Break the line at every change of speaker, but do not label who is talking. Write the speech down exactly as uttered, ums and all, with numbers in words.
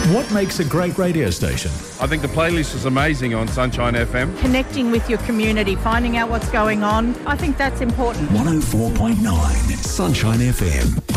What makes a great radio station?
I think the playlist is amazing on Sunshine F M.
Connecting with your community, finding out what's going on. I think that's important.
one oh four point nine Sunshine F M.